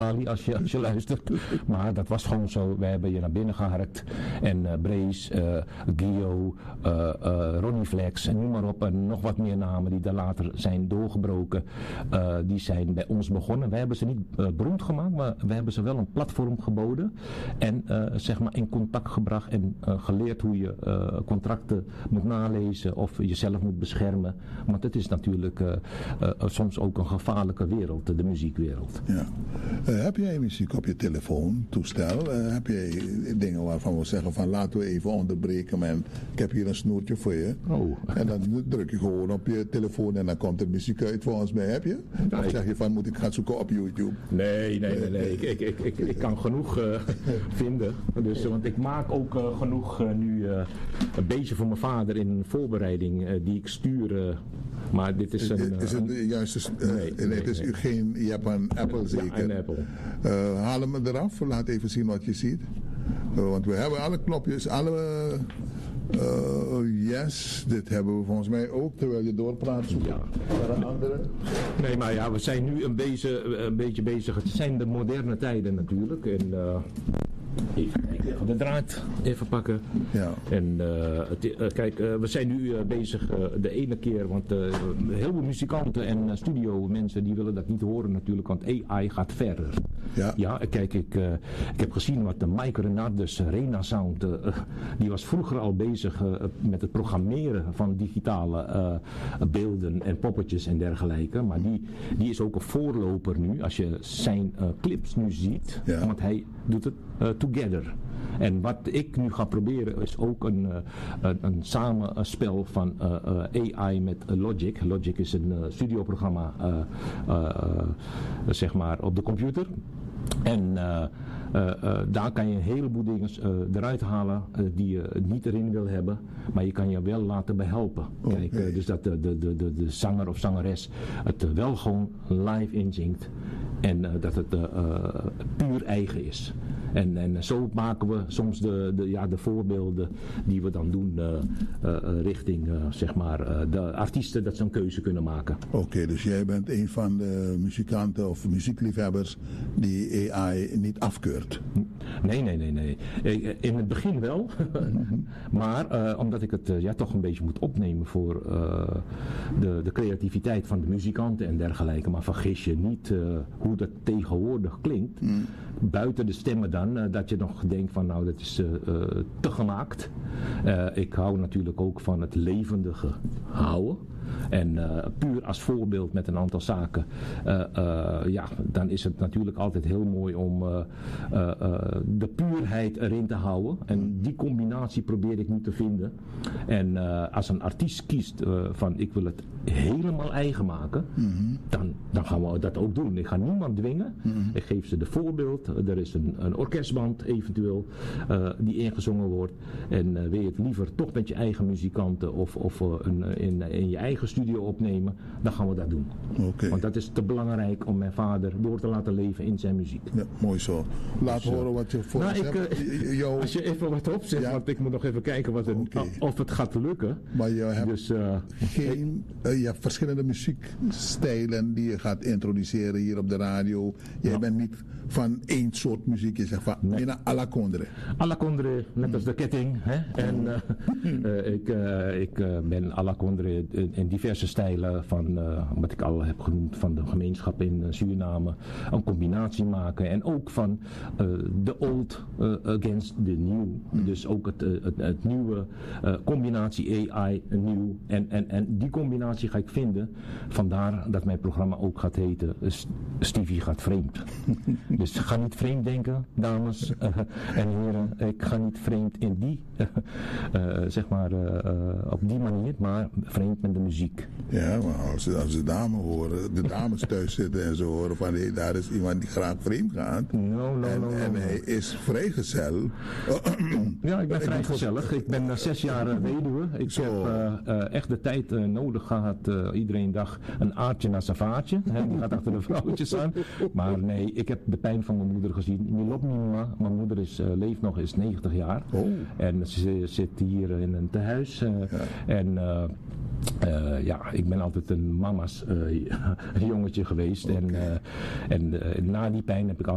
als je luistert. Maar dat was gewoon zo. We hebben je naar binnen geharkt. En Brace, Gio, Ronnie Flex en noem maar op. En nog wat meer namen die daar later zijn doorgebroken. Die zijn bij ons begonnen. We hebben ze niet beroemd gemaakt, maar we hebben ze wel een platform geboden. En zeg maar in contact gebracht en geleerd hoe je contracten moet nalezen of jezelf moet beschermen. Want het is natuurlijk soms ook een gevaarlijke wereld, de muziekwereld. Ja. Heb jij muziek op je telefoon, toestel? Heb jij dingen waarvan we zeggen van laten we even onderbreken en ik heb hier een snoertje voor je. Oh. En dan druk je gewoon op je telefoon en dan komt er muziek uit volgens mij. Heb je? Of zeg je van moet ik gaan zoeken op YouTube? Nee. Ik kan genoeg vinden. Dus, want ik maak ook genoeg nu een beetje voor mijn vader in een voorbereiding die ik stuur. Maar dit is een... Is het de juiste... het is geen... Je hebt een Apple zeker? Ja, een Apple. Haal hem eraf. Laat even zien wat je ziet. Want we hebben alle knopjes, alle... yes, dit hebben we volgens mij ook, terwijl je doorpraat zoeken naar een andere. Nee, maar ja, we zijn nu een beetje bezig. Het zijn de moderne tijden natuurlijk. En even kijken, de draad even pakken. Ja. En kijk, we zijn nu bezig de ene keer, want heel veel muzikanten en studio mensen die willen dat niet horen natuurlijk, want AI gaat verder. Ja, kijk, ik heb gezien wat de Mike Renardus Rena Sound, die was vroeger al bezig met het programmeren van digitale beelden en poppetjes en dergelijke. Maar die is ook een voorloper nu, als je zijn clips nu ziet, want hij doet het together. En wat ik nu ga proberen is ook een samenspel van AI met Logic. Logic is een studioprogramma zeg maar op de computer. En daar kan je een heleboel dingen eruit halen die je niet erin wil hebben, maar je kan je wel laten behelpen. Kijk, dus dat de zanger of zangeres het wel gewoon live inzingt en dat het puur eigen is. En zo maken we soms de voorbeelden die we dan doen richting zeg maar de artiesten, dat ze een keuze kunnen maken. Oké, dus jij bent een van de muzikanten of muziekliefhebbers die AI niet afkeurt? Nee. In het begin wel, maar omdat ik het toch een beetje moet opnemen voor de creativiteit van de muzikanten en dergelijke, maar vergis je niet hoe dat tegenwoordig klinkt, buiten de stemmen dan, dat je nog denkt van nou dat is te gemaakt. Ik hou natuurlijk ook van het levendige houden. En puur als voorbeeld met een aantal zaken, dan is het natuurlijk altijd heel mooi om de puurheid erin te houden. En die combinatie probeer ik nu te vinden. En als een artiest kiest van ik wil het helemaal eigen maken, dan gaan we dat ook doen. Ik ga niemand dwingen. Ik geef ze de voorbeeld. Er is een orkestband eventueel die ingezongen wordt. En wil je het liever toch met je eigen muzikanten of in je eigen studio opnemen, dan gaan we dat doen. Okay. Want dat is te belangrijk om mijn vader door te laten leven in zijn muziek. Ja, mooi zo. Laat horen wat je voor ons hebt. Als je even wat opzet, want ik moet nog even kijken of het gaat lukken. Maar je hebt, je hebt verschillende muziekstijlen die je gaat introduceren hier op de radio. Jij bent niet van één soort muziek. Je zegt van à la Condre. À la Condre, net als de ketting. Hè? En ik ben à la Condre in diverse stijlen van wat ik al heb genoemd van de gemeenschap in Suriname. Een combinatie maken en ook van de old against the new. Dus ook het nieuwe combinatie AI nieuw. En die combinatie ga ik vinden. Vandaar dat mijn programma ook gaat heten Stevie gaat vreemd. Dus ga niet vreemd denken, dames en heren. Ik ga niet vreemd in die, zeg maar, op die manier, maar vreemd met de muziek. Ja, maar als de dames horen, de dames thuis zitten en ze horen van hey, daar is iemand die graag vreemd gaat. En hij is vrijgezel. Ja, ik ben vrijgezellig. Ik ben 6 jaar weduwe. Ik heb echt de tijd nodig gehad. Iedereen dacht een aardje naar zijn vaartje. Die gaat achter de vrouwtjes aan. Maar nee, ik heb de pijn van mijn moeder gezien. Mijn moeder leeft nog, is 90 jaar. En ze zit hier in een tehuis. En ik ben altijd een mama's jongetje geweest. En na die pijn heb ik